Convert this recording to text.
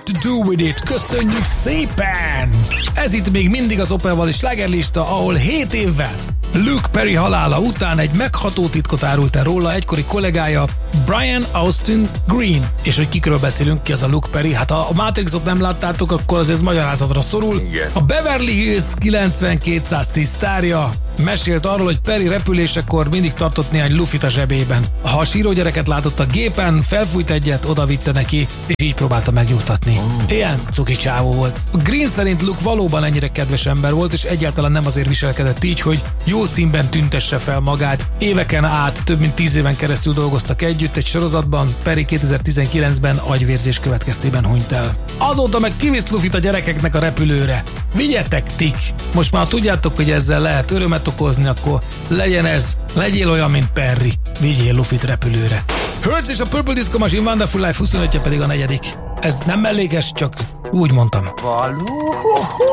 to do with it. Köszönjük szépen! Ez itt még mindig az Opelvali slágerlista, ahol 7 évvel Luke Perry halála után egy megható titkot árult el róla egykori kollégája, Brian Austin Green. És hogy kikről beszélünk, ki az a Luke Perry? Hát ha a Matrixot nem láttátok, akkor azért ez magyarázatra szorul. Igen. A Beverly Hills 90210 sztárja mesélt arról, hogy Perry repülésekor mindig tartott néhány lufit a zsebében. Ha a sírógyereket látott a gépen, felfújt egyet, odavitte neki, és így próbálta megnyugtatni. Ilyen cuki csávó volt. Green szerint Luke valóban ennyire kedves ember volt, és egyáltalán nem azért viselkedett így, hogy jó színben tüntesse fel magát. Éveken át, több mint 10 éven keresztül dolgoztak együtt egy sorozatban, Perry 2019-ben agyvérzés következtében hunyt el. Azóta meg kivisz lufit a gyerekeknek a repülőre. Vigyetek tik! Most már tudjátok, hogy ezzel lehet örömet okozni, akkor legyen ez, legyél olyan, mint Perry. Vigyél lufit repülőre. Hurts és a Purple Disco Machine Wonderful Life 25-je pedig a 4. Ez nem mellékes, csak úgy mondtam. Való?